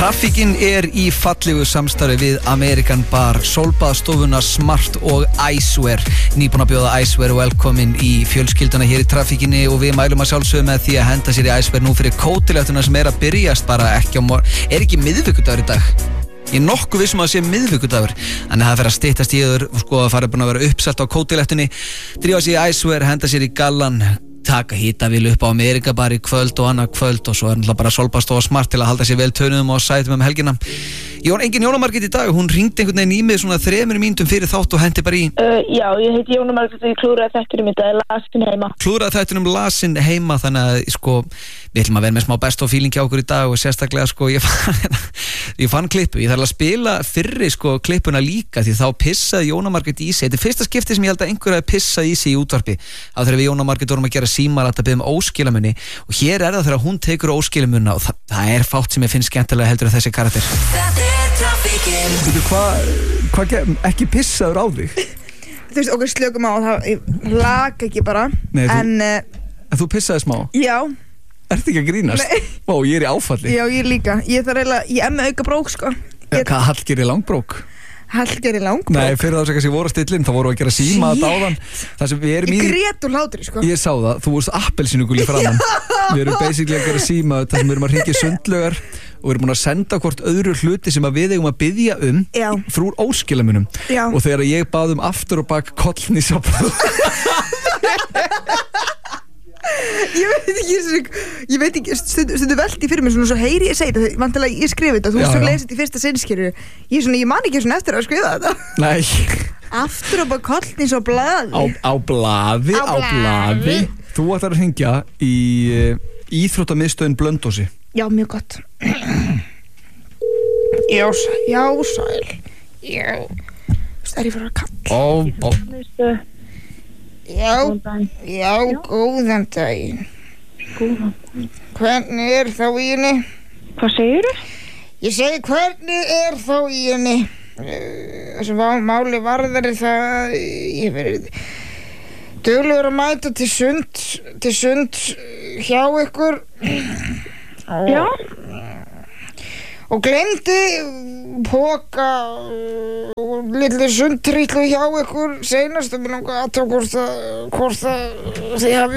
Traffíkin í fallegu samstarfi við American Bar, sólbaðstofuna Smart og Icewear. Nýbúin að bjóða Icewear velkomin í fjölskylduna hér í Traffíkinni og við mælum að sjálfsögðu með því að henda sér í Icewear nú fyrir kótiléttuna sem að byrjast bara ekki ekki miðvikudagur í dag. Ég nokkuð vissum að það sé miðvikudagur, þannig að það fer að styttast í öður og sko að fara búin að vera uppselt á kótiléttunni, drífa sér í Icewear, henda sér í gallan, taka hitavíl upp á America Bar í kvöld og annað kvöld og svo náttúrulega bara sólbaðstofa Smart til að halda sér vel tönuðum og sætum helgina. Ég var engin Jóna Margrét í dag, hún ringdi einhvern veginn í mig svona 3 mínútum fyrir þátt og hendi bara í. Já, ég heiti Jóna Margrét og ég klúraði þættinum í dag, lasin heima. Klúraði þættinum lasin heima, þannig að sko, við ætlum að vera með smá best of feeling hjá okkur í dag og sérstaklega sko, ég fann klippu, ég þarf að spila fyrri sko klippuna líka því þá pissaði Jóna Margrét í sig. Þetta fyrsta skipti sem ég held að einhver hafi pissað í sig í útvarpi. Þá þegar við Jóna Margrét vorum að gera símalat að biðja óskilamunni og hér það þegar hún tekur óskilamunna og það fátt sem ég finn skemmtilega heldur en þessi karakter. Hvað ekki pissaður á þig? Þú veist, okkur slökum á það lag ekki bara. Nei, en þú pissaði smá? Já. Ertu ekki að grínast? Nei. Ó, ég í áfalli. Já, ég líka. Ég með auka brók, sko. Hvað, Hallgerði langbrók? Hallgerði langbrók? Nei, fyrir það sem ég voru að stillin, þá voru að gera síma að dáðan. Það sem við erum í... Ég grét úr hlátri, sko. Ég sá það, þú vorst appelsínugul í framan. Við erum basically að gera síma, það sem við erum að hringja sundlaugar og við erum búin að senda hvort öðru hluti sem að við eigum að biðja frú óskilamunum. Já. Og þegar ég bað aftur og bak kollnísoppa Ég veit ekki stundu velti fyrir mig svona svo heyri ég segi þetta vantilega ég skrifa þetta, þú svo lesið þetta í fyrsta sinnskjöru ég man ekki svona eftir að skrifa þetta. Nei. Aftur og bara kollnís á blaði á blaði Þú ætlar að hringja í íþróttamiðstöðin Blönduósi. Já, mjög gott. Já, sæl. Já. Það er ég fyrir að kalla. Já, góðan daginn. Hvernig þá í henni? Hvað segirðu? Ég segi hvernig þá í henni? Þessu máli varðari það ég verið duglegur að mæta til sund hjá ykkur. Já. Og glemdi póka og litlu sundtrýtlu hjá ykkur seinast og mér langar að tók hvort þið hafi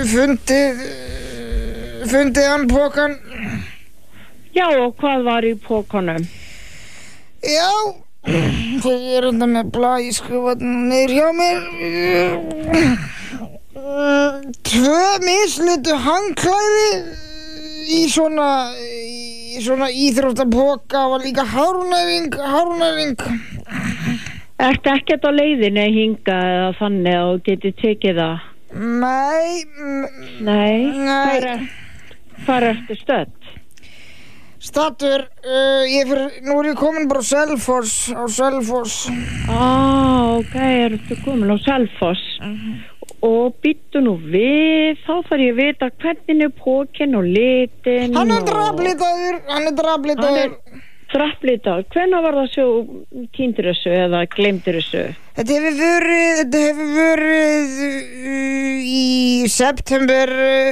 fundið hann pókan. Já, og hvað var í pókanum? Já, þegar ég enda með blað ég skrifa niður hjá mér 2 mislitu handklæði í svona íþróttapoka var líka hárnæring. Ertu ekkert á leiðinni hinga eða þannig að þú getur tekið það? Nei. Hvar ertu stödd? Stattur, nú er ég komin bara á Selfoss. Ok, ertu komin á Selfoss? Og býttu nú við, þá þarf ég að vita hvernig pókin og litin. Hann er draflitaður. Draflitaður, hvenær var það svo týndur þessu eða gleymdur þessu? Þetta hefur verið í september,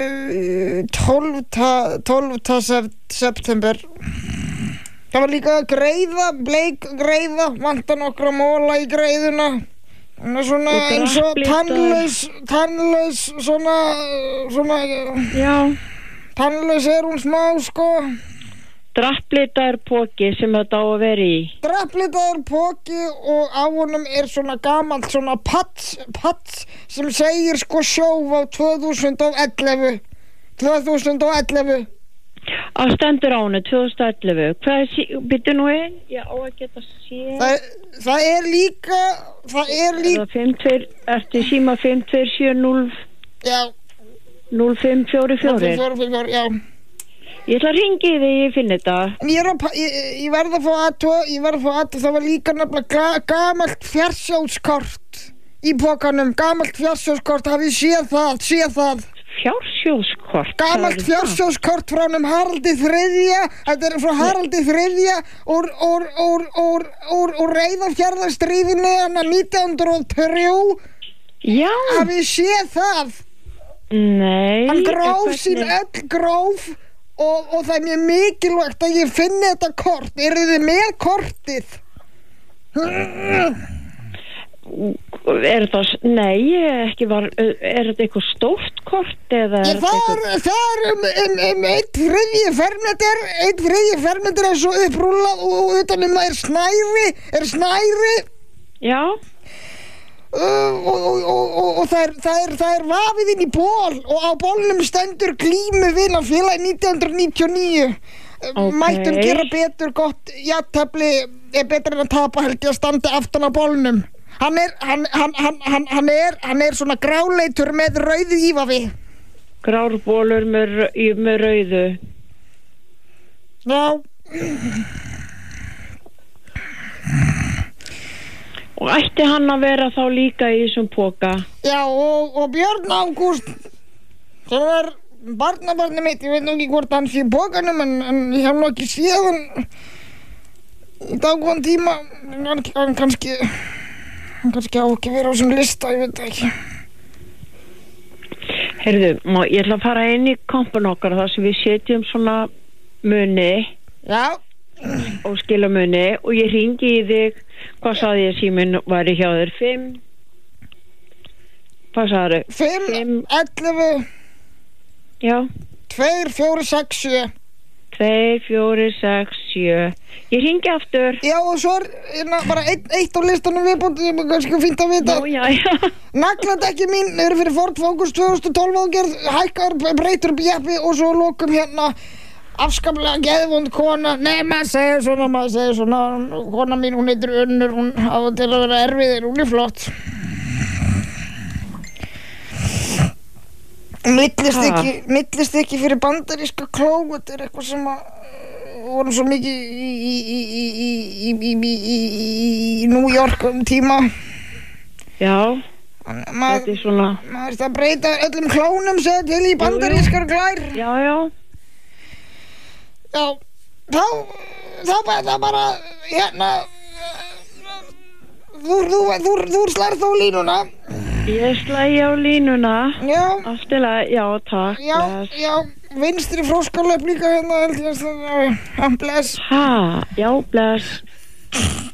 12. september. Það var líka bleik greiða, vantar nokkra móla í greiðuna. Hún er svona eins og tannlaus svona já. Tannlaus er hún smá sko. Drapplitaður póki sem þetta á að vera í. Drapplitaður póki og á honum er svona gamalt svona pats sem segir sko sjóf á 2011. Á stendur á henni 2011. Hvað býttu nú inn? Já, á að geta séð. Það er líka Ertu síma 5270 Já 0544 Já. Ég ætla að hringi í þig, ég finn þetta. Ég verð að fá að það var líka nefnilega gamalt fjarsjóðskort í pokanum, gamalt fjarsjóðskort, hafið séð það? Fjársjóðskort? Gamalt fjársjóðskort frá Haraldi III, þetta er frá Haraldi III úr Reyðarfjarðarstríðinu 1903. Já. Hafið séð það? Nei. Hann gróf sín öll gróf og það er mjög mikilvægt að ég finni þetta kort. Eru þið með kortið? Er það, nei, ekki var, er þetta eitthvað stórt kort eða er Það er einn þriðji fermetr er svo upprúllað og utanum það er snæri. Já. Og það er vafið inn í ból og á bólnum stendur glímuvinafélagi 1999. Mættum gera betur, gott jafntefli er betra en að tapa, held ég að standa aftan á bólnum. Hann er svona gráleitur með rauðu ívafi. Grárbólur með rauðu. Já. Og ætti hann að vera þá líka í þessum poka? Já, og Björn Ágúst sem er barnabarnið mitt, ég veit nú ekki hvort hann sé í pokanum en ég hef nú ekki séð hann í dagvann tíma. Hann kannski á ekki vera á þessum lista, ég veit ekki. Heyrðu, ég ætla að fara inn í kompun okkar þar sem við setjum svona muni. Já. Og skila muni og ég hringi í þig. Hvað sagði ég síminn væri hjá þér? 5? Hvað sagði þér? 5, 11. Já. 2, 4, 6, 7. 2, 4, 6, 7. Ég hringi aftur. Já, og svo er bara eitt á listanum viðbútt, ég er kannski fínt að vita. Já. Nagladekki mín eru fyrir Ford Focus 2012 ágerð, hækkar, breytur jeppi og svo lokum hérna afskaplega geðvond kona. Nei, maður segir svona, kona mín, hún heitir Unnur, hún á til að vera erfiðir, hún er flott. Millistykki fyrir bandaríska kló, þetta er eitthvað sem að voru svo mikið í New York tíma. Já, þetta er svona. Maður veist að breyta öllum klónum sér til í bandarískar glær. Já. Já, þá bara, hérna, þú slær þó línuna. Ég slægi á línuna. Já. Allt í lagi, já, takk. Já, vinstri fróskarlöp líka hérna, held ég að bless. Já, bless.